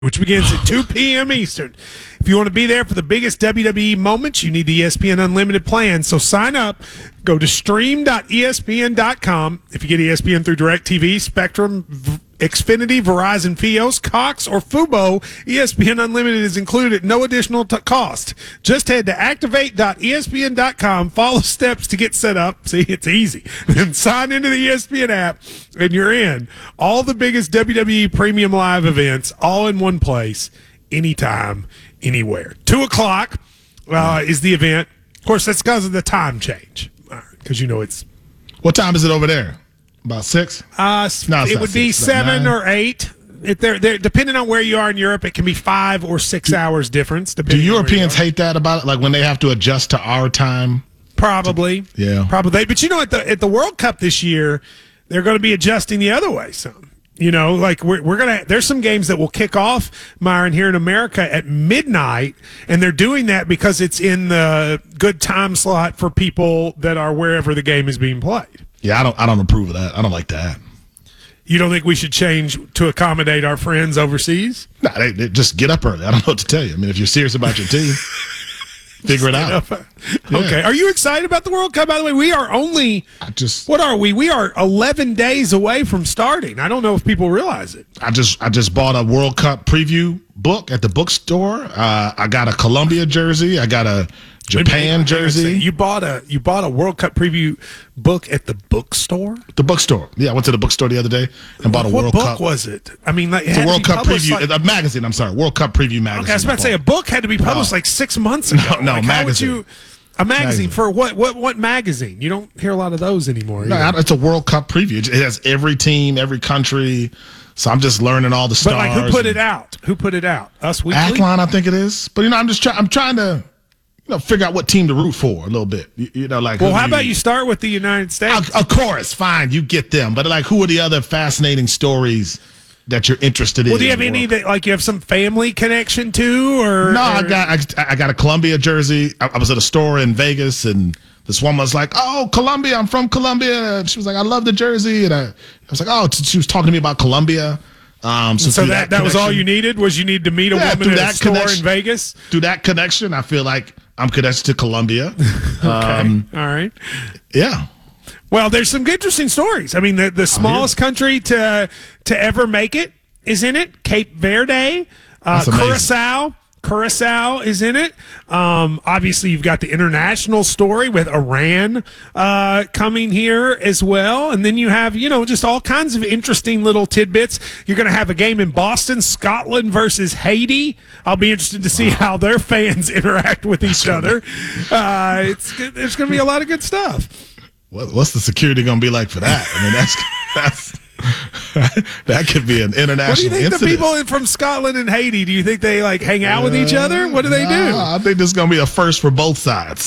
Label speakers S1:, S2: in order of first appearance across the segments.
S1: which begins at 2 p.m. Eastern. If you want to be there for the biggest WWE moments, you need the ESPN Unlimited plan. So sign up. Go to stream.espn.com. If you get ESPN through DirecTV, Spectrum, Xfinity, Verizon, Fios, Cox, or Fubo, ESPN Unlimited is included at no additional cost. Just head to activate.espn.com, follow steps to get set up. See, it's easy. Then sign into the ESPN app, and you're in. All the biggest WWE Premium Live events, all in one place, anytime, anywhere. 2 o'clock is the event. Of course, that's because of the time change, because it's...
S2: What time is it over there? About 6?
S1: No, it would be 7 or 8. They're depending on where you are in Europe, it can be 5 or 6 hours difference.
S2: Do Europeans hate that about it? Like when they have to adjust to our time?
S1: Probably.
S2: Yeah.
S1: Probably. But at the World Cup this year, they're going to be adjusting the other way some. Like we're gonna. There's some games that will kick off, Myron, here in America at midnight, and they're doing that because it's in the good time slot for people that are wherever the game is being played.
S2: Yeah, I don't approve of that. I don't like that.
S1: You don't think we should change to accommodate our friends overseas?
S2: No, they just get up early. I don't know what to tell you. I mean, if you're serious about your team, figure it out.
S1: Yeah. Okay. Are you excited about the World Cup? By the way, we are only. What are we? We are 11 days away from starting. I don't know if people realize it.
S2: I just bought a World Cup preview book at the bookstore. I got a Colombia jersey. I got a Japan jersey.
S1: You bought a World Cup preview book at the bookstore?
S2: The bookstore. Yeah, I went to the bookstore the other day and bought a World Cup.
S1: What book was it? I mean,
S2: it's a World Cup preview, a magazine. I'm sorry, World Cup preview magazine.
S1: Okay, I was about to say a book had to be published like 6 months ago.
S2: No, magazine.
S1: A magazine for what? What magazine? You don't hear a lot of those anymore.
S2: No, it's a World Cup preview. It has every team, every country. So I'm just learning all the stars.
S1: But who put it out? Who put it out? Us Weekly?
S2: Athlon, I think it is. But I'm trying to figure out what team to root for a little bit.
S1: Well, how about you start with the United States?
S2: Of course, fine, you get them. But who are the other fascinating stories that you're interested in?
S1: Well, do you have any that you have some family connection to, or
S2: no? I got a Columbia jersey. I was at a store in Vegas, and this woman was like, "Oh, Columbia! I'm from Columbia." And she was like, "I love the jersey," and I was like, "Oh," she was talking to me about Columbia.
S1: So that was all you needed? Was you need to meet a woman at a store in Vegas?
S2: Through that connection, I feel like I'm connected to Columbia.
S1: Okay. All right.
S2: Yeah.
S1: Well, there's some interesting stories. I mean, the smallest country to ever make it is in it. Cape Verde, Curacao is in it. Obviously, you've got the international story with Iran coming here as well. And then you have, just all kinds of interesting little tidbits. You're going to have a game in Boston, Scotland versus Haiti. I'll be interested to see how their fans interact with each other. There's going to be a lot of good stuff.
S2: What's the security going to be like for that? I mean, that's that could be an international incident.
S1: What do you think the people from Scotland and Haiti, do you think they hang out with each other? What do they do?
S2: I think this is going to be a first for both sides.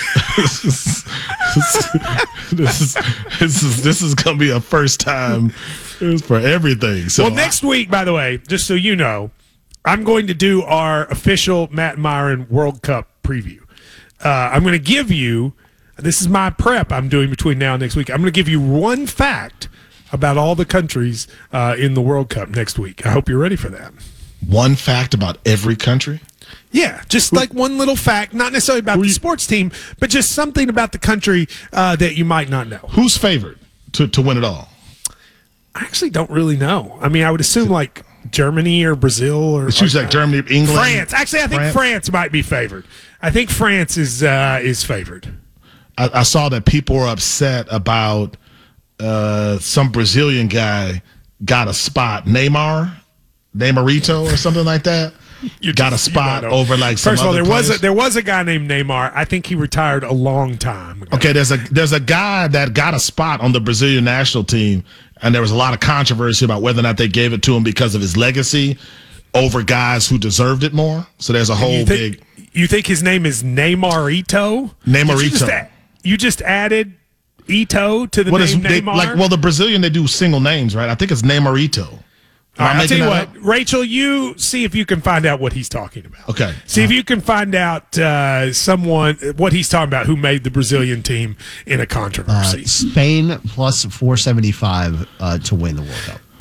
S2: This is going to be a first time for everything. So
S1: well, next week, by the way, just so you know, I'm going to do our official Matt Myron World Cup preview. I'm going to give you, this is my prep I'm doing between now and next week. I'm going to give you one fact about all the countries in the World Cup next week. I hope you're ready for that.
S2: One fact about every country?
S1: Yeah, just like one little fact, not necessarily about the sports team, but just something about the country that you might not know.
S2: Who's favored to win it all?
S1: I actually don't really know. I mean, I would assume like Germany or Brazil or
S2: it's usually like Germany, England,
S1: France. Actually, I think France might be favored. I think France is favored.
S2: I saw that people were upset about some Brazilian guy got a spot, Neymarito or something like that. Got a spot over like some
S1: First of all,
S2: there
S1: was a guy named Neymar. I think he retired a long time ago.
S2: Okay, there's a guy that got a spot on the Brazilian national team, and there was a lot of controversy about whether or not they gave it to him because of his legacy over guys who deserved it more. So there's a whole big.
S1: You think his name is Neymarito?
S2: Neymarito.
S1: You just added Ito to the name Neymar?
S2: The Brazilian, they do single names, right? I think it's Neymarito.
S1: All right, I'll tell you what, Rachel, you see if you can find out what he's talking about.
S2: Okay.
S1: See if you can find out what he's talking about who made the Brazilian team in a controversy.
S3: Spain plus 475 to win the World Cup.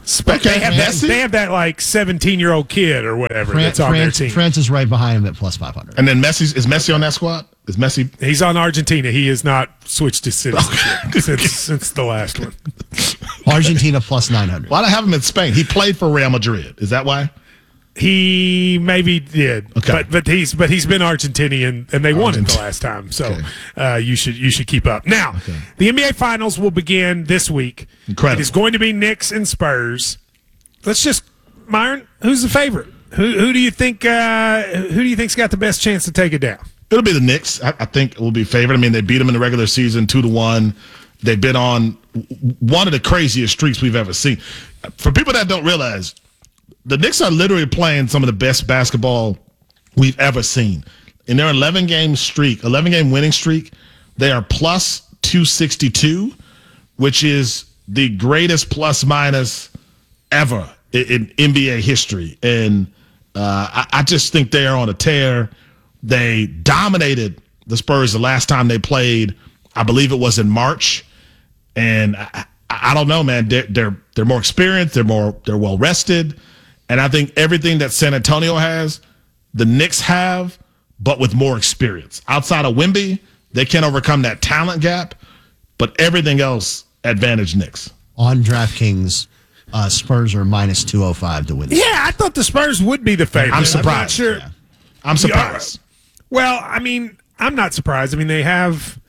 S1: They have that like 17-year-old kid or whatever that's on their team.
S3: France is right behind him at plus 500.
S2: And then is Messi on that squad? Is Messi?
S1: He's on Argentina. He has not switched his citizenship since the last one.
S3: Argentina plus 900.
S2: Why do I have him in Spain? He played for Real Madrid. Is that why?
S1: He maybe did,
S2: okay.
S1: but he's been Argentinian and they won it the last time, so you should keep up. Now, the NBA Finals will begin this week.
S2: Incredible.
S1: It is going to be Knicks and Spurs. Let's just, Myron, who's the favorite? Who do you think? Who do you think's got the best chance to take it down?
S2: It'll be the Knicks. I think it will be favored. I mean, they beat them in the regular season 2-1. They've been on one of the craziest streaks we've ever seen. For people that don't realize, the Knicks are literally playing some of the best basketball we've ever seen. In their 11-game winning streak, they are plus 262, which is the greatest plus-minus ever in NBA history. And I just think they are on a tear. They dominated the Spurs the last time they played. I believe it was in March. And I don't know, man. They're more experienced. They're well rested. And I think everything that San Antonio has, the Knicks have, but with more experience. Outside of Wemby, they can't overcome that talent gap, but everything else advantage Knicks.
S3: On DraftKings, Spurs are minus 205 to win.
S1: Yeah, I thought the Spurs would be the favorite.
S2: I'm surprised.
S1: I'm not sure.
S3: Yeah.
S2: I'm surprised.
S1: Well, I mean, I'm not surprised. I mean, they have,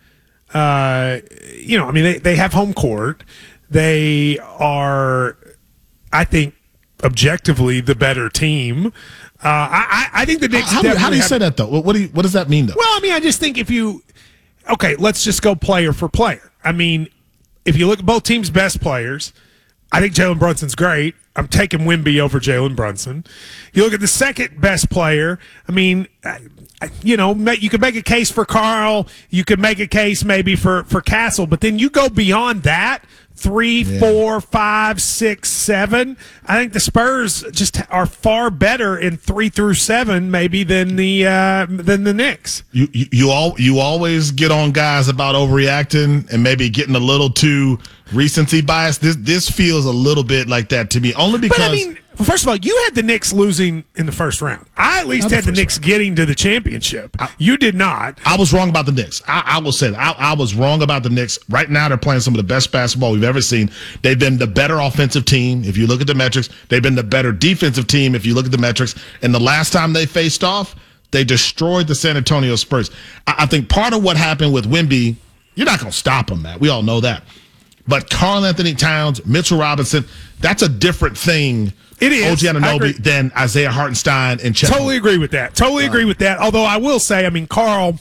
S1: they have home court. They are, I think, objectively the better team. I think the Knicks.
S2: How do you say that though? What does that mean though?
S1: Well, I mean, I just think let's just go player for player. I mean, if you look at both teams' best players, I think Jalen Brunson's great. I'm taking Wemby over Jalen Brunson. You look at the second best player. I mean, you could make a case for Carl. You could make a case maybe for Castle, but then you go beyond that. 3, 4, 5, 6, 7. I think the Spurs just are far better in 3 through 7, maybe than the Knicks.
S2: You always get on guys about overreacting and maybe getting a little too recency bias. This feels a little bit like that to me, only because.
S1: But I mean, first of all, you had the Knicks losing in the first round. I at least had the Knicks getting to the championship. You did not.
S2: I was wrong about the Knicks. I will say that. I was wrong about the Knicks. Right now, they're playing some of the best basketball we've ever seen. They've been the better offensive team, if you look at the metrics. They've been the better defensive team, if you look at the metrics. And the last time they faced off, they destroyed the San Antonio Spurs. I think part of what happened with Wemby, you're not going to stop him, Matt. We all know that. But Karl-Anthony Towns, Mitchell Robinson, that's a different thing.
S1: It is.
S2: OG Anunoby than Isaiah Hartenstein and Chet.
S1: Totally agree with that. Agree with that. Although I will say, I mean, Carl,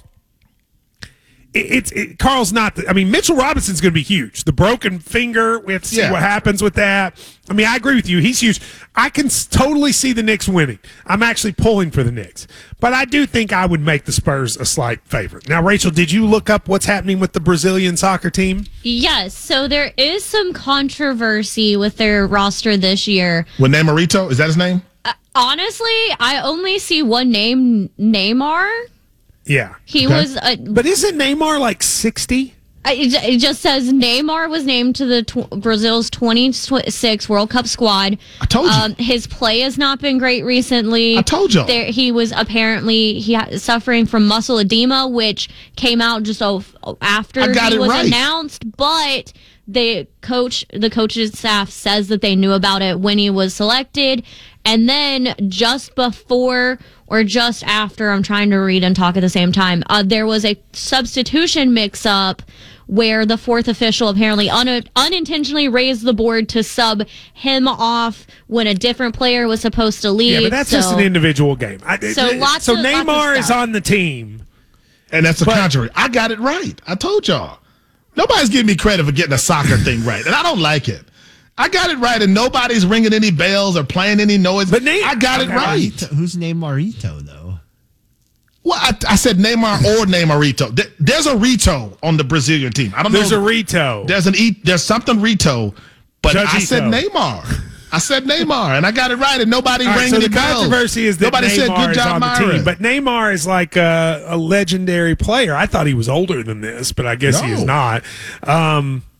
S1: Carl's not. I mean, Mitchell Robinson's going to be huge. The broken finger, we have to see what happens with that. I mean, I agree with you. He's huge. I can totally see the Knicks winning. I'm actually pulling for the Knicks, but I do think I would make the Spurs a slight favorite. Now, Rachel, did you look up what's happening with the Brazilian soccer team?
S4: Yes. So there is some controversy with their roster this year.
S2: With Neymarito, is that his name?
S4: Honestly, I only see one name, Neymar.
S1: Yeah.
S4: He was.
S1: But isn't Neymar like 60?
S4: It just says Neymar was named to the Brazil's 26 World Cup squad.
S2: I told you.
S4: His play has not been great recently.
S2: I told you.
S4: He was apparently suffering from muscle edema, which came out just after he was announced. But the coach's staff says that they knew about it when he was selected. And then just before or just after, I'm trying to read and talk at the same time, there was a substitution mix-up where the fourth official apparently unintentionally raised the board to sub him off when a different player was supposed to leave.
S1: Yeah, but that's just an individual game.
S4: So
S1: Neymar is on the team.
S2: And that's a controversy. I got it right. I told y'all. Nobody's giving me credit for getting a soccer thing right, and I don't like it. I got it right, and nobody's ringing any bells or playing any noise. But I got it right.
S3: Who's Neymarito, though?
S2: Well, I said Neymar or Neymarito. There's a Rito on the Brazilian team. I don't know.
S1: There's a Rito.
S2: There's something Rito, but I said Neymar. I said Neymar, and I got it right, and nobody rang any bells.
S1: The controversy is that
S2: nobody said good job,
S1: on the team, but Neymar is like a legendary player. I thought he was older than this, but I guess he is not.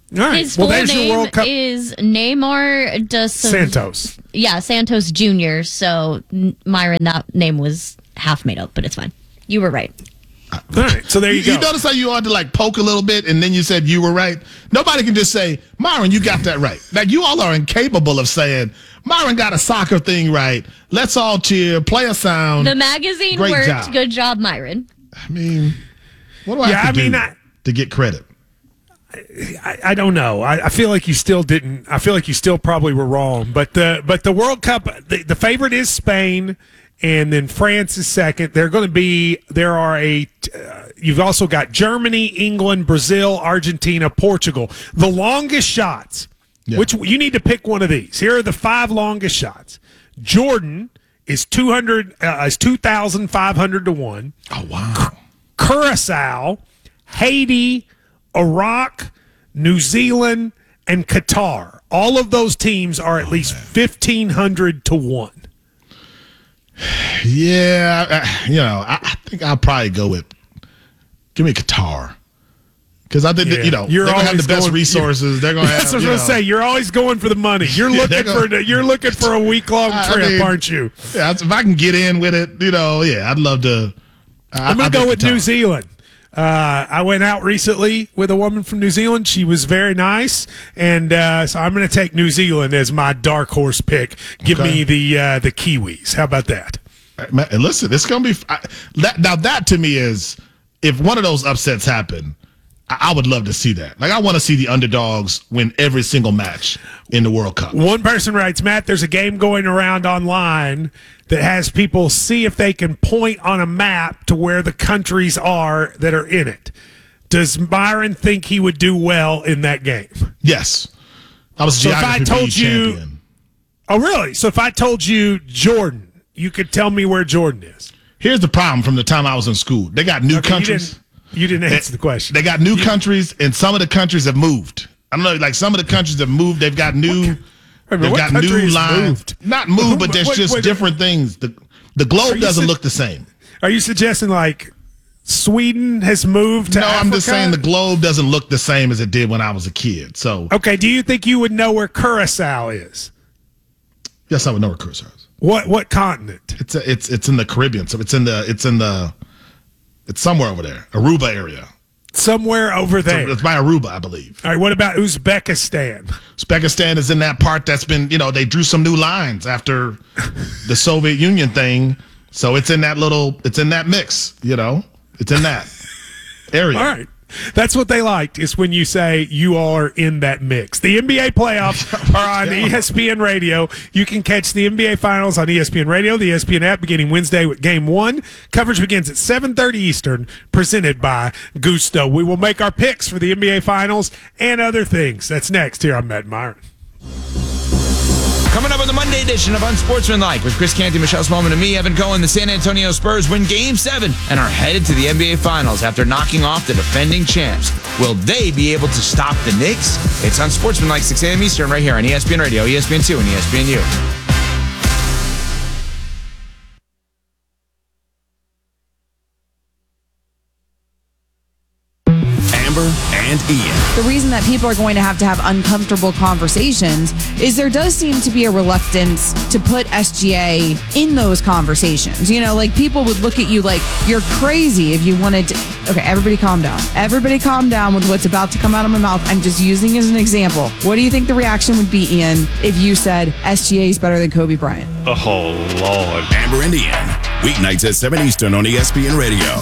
S1: All right.
S4: His full
S1: there's your
S4: name
S1: World Cup.
S4: is Neymar dos
S1: Santos.
S4: Yeah, Santos Jr. So, Myron, that name was half made up, but it's fine. You were right.
S1: All right, so there you go.
S2: You notice how you ought to like poke a little bit and then you said you were right? Nobody can just say, Myron, you got that right. Like, you all are incapable of saying, Myron got a soccer thing right. Let's all cheer, play a sound.
S4: The magazine
S2: Great
S4: worked.
S2: job.
S4: Good job, Myron.
S2: I mean, what do I have to do to get credit?
S1: I don't know. I feel like you still didn't. I feel like you still probably were wrong. But the World Cup, the favorite is Spain, and then France is second. You've also got Germany, England, Brazil, Argentina, Portugal. The longest shots, which you need to pick one of these. Here are the 5 longest shots. Jordan is 2,500 to 1.
S2: Oh, wow.
S1: Curacao, Haiti, Iraq, New Zealand, and Qatar. All of those teams are at least 1,500 to 1.
S2: Yeah, I think I'll probably give me Qatar. Because I think, they're going to have the best resources. They're going to have,
S1: that's what I was going to say. You're always going for the money. You're looking for a week-long trip, aren't you?
S2: Yeah, if I can get in with it, I'd love to.
S1: I'm going to go with New Zealand. I went out recently with a woman from New Zealand. She was very nice, and so I'm going to take New Zealand as my dark horse pick. Give me the Kiwis. How about that?
S2: Man, listen, it's going to be that to me is, if one of those upsets happen, I would love to see that. Like, I want to see the underdogs win every single match in the World Cup.
S1: One person writes, Matt, there's a game going around online that has people see if they can point on a map to where the countries are that are in it. Does Myron think he would do well in that game?
S2: Yes. I was geography champion.
S1: Oh, really? So if I told you Jordan, you could tell me where Jordan is.
S2: Here's the problem from the time I was in school. They got new countries.
S1: You didn't answer the question.
S2: They got new countries, and some of the countries have moved. I don't know, like some of the countries have moved. They've got new. They've got new lines. Not moved, but there's just different things. The globe doesn't look the same.
S1: Are you suggesting like Sweden has moved to Africa?
S2: I'm just saying the globe doesn't look the same as it did when I was a kid. So
S1: okay, do you think you would know where Curacao is?
S2: Yes, I would know where Curacao is.
S1: What continent?
S2: It's in the Caribbean. So it's somewhere over there, Aruba area.
S1: Somewhere over there.
S2: So it's by Aruba, I believe.
S1: All right, what about Uzbekistan?
S2: Uzbekistan is in that part that's been, they drew some new lines after the Soviet Union thing. So it's in that mix, It's in that area.
S1: All right. That's what they liked, is when you say you are in that mix. The NBA playoffs are on ESPN Radio. You can catch the NBA Finals on ESPN Radio, the ESPN app, beginning Wednesday with Game 1. Coverage begins at 7:30 Eastern, presented by Gusto. We will make our picks for the NBA Finals and other things. That's next here on Matt Myron.
S5: Coming up on the Monday edition of Unsportsmanlike with Chris Canty, Michelle Smallman, and me, Evan Cohen, the San Antonio Spurs win Game 7 and are headed to the NBA Finals after knocking off the defending champs. Will they be able to stop the Knicks? It's Unsportsmanlike, 6 a.m. Eastern, right here on ESPN Radio, ESPN2, and ESPNU.
S6: And Ian.
S7: The reason that people are going to have uncomfortable conversations is there does seem to be a reluctance to put SGA in those conversations. Like people would look at you like you're crazy if you wanted to. Okay, everybody calm down. Everybody calm down with what's about to come out of my mouth. I'm just using it as an example. What do you think the reaction would be, Ian, if you said SGA is better than Kobe Bryant?
S6: Oh, Lord. Amber and Ian. Weeknights at 7 Eastern on ESPN Radio.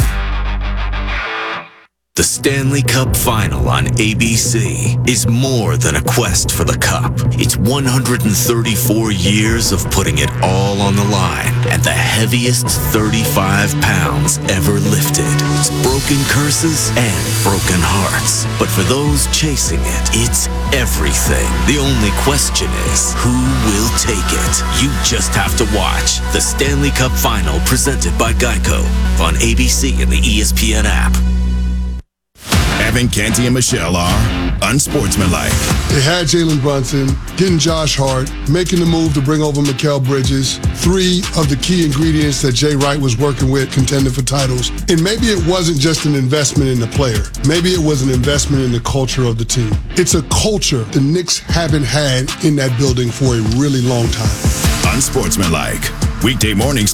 S6: The Stanley Cup Final on ABC is more than a quest for the cup. It's 134 years of putting it all on the line at the heaviest 35 pounds ever lifted. It's broken curses and broken hearts. But for those chasing it, it's everything. The only question is, who will take it? You just have to watch the Stanley Cup Final presented by Geico on ABC and the ESPN app.
S8: Evan, Canty, and Michelle are unsportsmanlike.
S9: They had Jalen Brunson, getting Josh Hart, making the move to bring over Mikal Bridges, 3 of the key ingredients that Jay Wright was working with, contending for titles. And maybe it wasn't just an investment in the player. Maybe it was an investment in the culture of the team. It's a culture the Knicks haven't had in that building for a really long time.
S8: Unsportsmanlike. Weekday mornings